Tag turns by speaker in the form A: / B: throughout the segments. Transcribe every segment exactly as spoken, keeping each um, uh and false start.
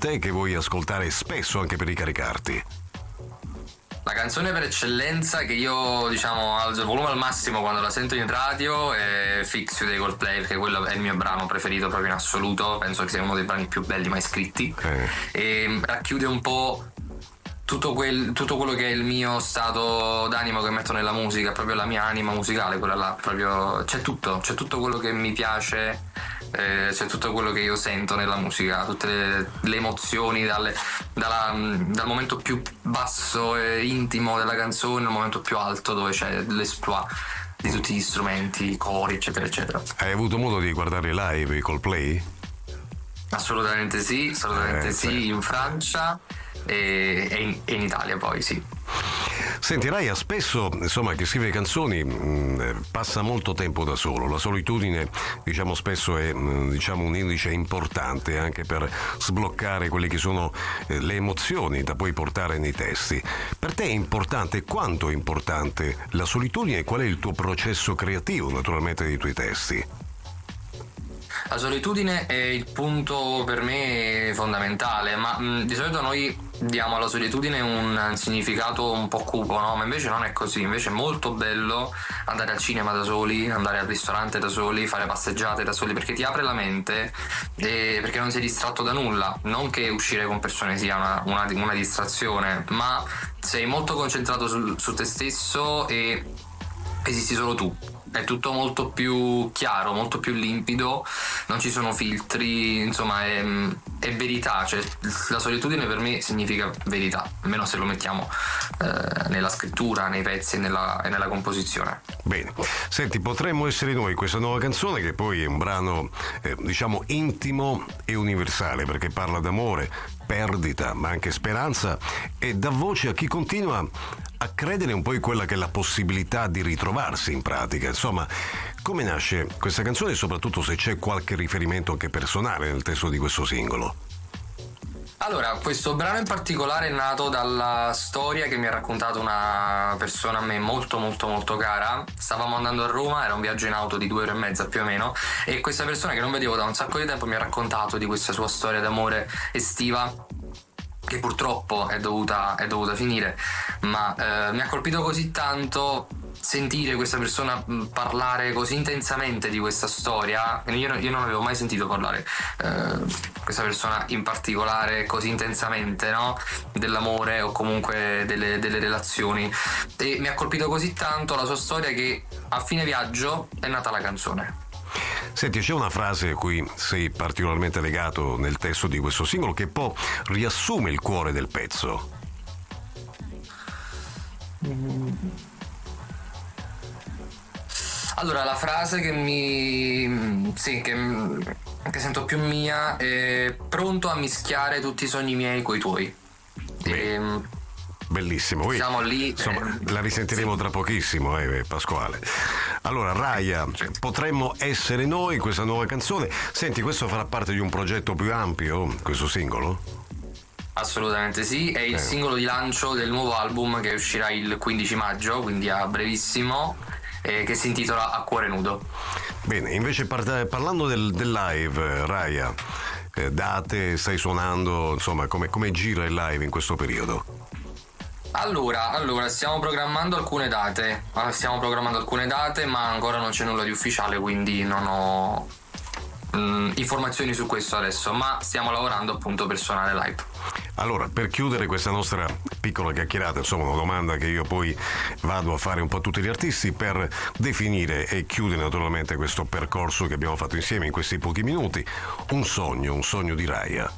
A: te che vuoi ascoltare spesso anche per ricaricarti?
B: La canzone per eccellenza che io, diciamo, alzo il volume al massimo quando la sento in radio è Fix You dei Coldplay, perché quello è il mio brano preferito proprio in assoluto, penso che sia uno dei brani più belli mai scritti, eh. e racchiude un po' tutto, quel, tutto quello che è il mio stato d'animo che metto nella musica, proprio la mia anima musicale, quella là, proprio c'è tutto, c'è tutto quello che mi piace, eh, c'è tutto quello che io sento nella musica, tutte le, le emozioni dalle, dalla, dal momento più basso e intimo della canzone al momento più alto dove c'è l'esploit di tutti gli strumenti, i cori, eccetera eccetera.
A: Hai avuto modo di guardare live i Coldplay?
B: Assolutamente sì, assolutamente eh, sì, sì, in Francia e, e, in, e in Italia poi sì.
A: Senti, Raya spesso, insomma, che scrive canzoni mh, passa molto tempo da solo. La solitudine, diciamo, spesso è mh, diciamo un indice importante anche per sbloccare quelle che sono eh, le emozioni da poi portare nei testi. Per te è importante, quanto è importante la solitudine e qual è il tuo processo creativo, naturalmente, dei tuoi testi?
B: La solitudine è il punto per me fondamentale, ma mh, di solito noi diamo alla solitudine un significato un po' cupo, no? Ma invece non è così, invece è molto bello andare al cinema da soli, andare al ristorante da soli, fare passeggiate da soli, perché ti apre la mente e perché non sei distratto da nulla. Non che uscire con persone sia una, una, una distrazione, ma sei molto concentrato su, su te stesso e esisti solo tu. È tutto molto più chiaro, molto più limpido, non ci sono filtri, insomma è, è verità, cioè la solitudine per me significa verità, almeno se lo mettiamo eh, nella scrittura, nei pezzi e nella, e nella composizione.
A: Bene, senti, Potremmo essere noi, questa nuova canzone che poi è un brano eh, diciamo intimo e universale perché parla d'amore, perdita ma anche speranza e dà voce a chi continua a credere un po' in quella che è la possibilità di ritrovarsi in pratica. Insomma, come nasce questa canzone e soprattutto se c'è qualche riferimento anche personale nel testo di questo singolo?
B: Allora, questo brano in particolare è nato dalla storia che mi ha raccontato una persona a me molto molto molto cara. Stavamo andando a Roma, era un viaggio in auto di due ore e mezza più o meno, e questa persona che non vedevo da un sacco di tempo mi ha raccontato di questa sua storia d'amore estiva che purtroppo è dovuta, è dovuta finire, ma eh, mi ha colpito così tanto sentire questa persona parlare così intensamente di questa storia. Io, io non avevo mai sentito parlare eh, questa persona in particolare così intensamente, no? Dell'amore o comunque delle, delle relazioni, e mi ha colpito così tanto la sua storia che a fine viaggio è nata la canzone.
A: Senti, c'è una frase a cui sei particolarmente legato nel testo di questo singolo che poi riassume il cuore del pezzo.
B: Allora, la frase che mi sì, che, che sento più mia è: pronto a mischiare tutti i sogni miei coi tuoi. E,
A: bellissimo,
B: diciamo lì,
A: insomma,
B: eh,
A: la risentiremo sì. tra pochissimo, eh, Pasquale. Allora, Raya, sì. Potremmo essere noi, questa nuova canzone. Senti, questo farà parte di un progetto più ampio, questo singolo?
B: Assolutamente sì, è il eh. singolo di lancio del nuovo album che uscirà il quindici maggio, quindi a brevissimo, eh, che si intitola A Cuore Nudo.
A: Bene, invece par- parlando del, del live, Raya, eh, date, stai suonando, insomma, come, come gira il live in questo periodo?
B: Allora, allora, stiamo programmando alcune date, stiamo programmando alcune date, ma ancora non c'è nulla di ufficiale, quindi non ho mh, informazioni su questo adesso, ma stiamo lavorando appunto per suonare live.
A: Allora, per chiudere questa nostra piccola chiacchierata, insomma una domanda che io poi vado a fare un po' a tutti gli artisti per definire e chiudere naturalmente questo percorso che abbiamo fatto insieme in questi pochi minuti, un sogno, un sogno di Raya.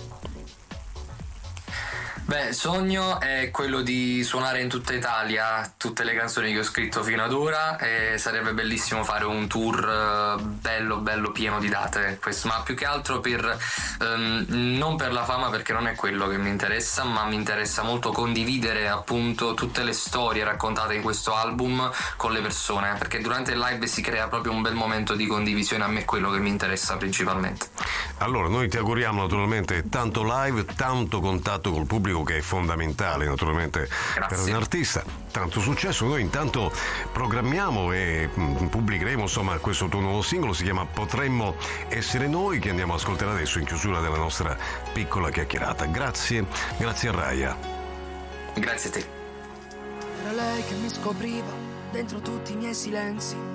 B: Beh, il sogno è quello di suonare in tutta Italia tutte le canzoni che ho scritto fino ad ora, e sarebbe bellissimo fare un tour bello bello pieno di date, ma più che altro per um, non per la fama, perché non è quello che mi interessa, ma mi interessa molto condividere appunto tutte le storie raccontate in questo album con le persone, perché durante il live si crea proprio un bel momento di condivisione. A me è quello che mi interessa principalmente.
A: Allora, noi ti auguriamo naturalmente tanto live, tanto contatto col pubblico pubblico, che è fondamentale naturalmente
B: Grazie.
A: per un artista. Tanto successo. Noi intanto programmiamo e mh, pubblicheremo insomma questo tuo nuovo singolo, si chiama Potremmo essere noi, che andiamo ad ascoltare adesso in chiusura della nostra piccola chiacchierata. Grazie, grazie a Raya.
B: Grazie a te.
C: Era lei che mi scopriva dentro tutti i miei silenzi,